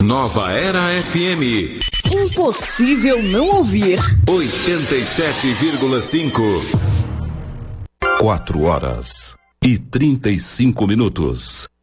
Nova Era FM. Impossível não ouvir. 87,5. 4 horas e 35 minutos.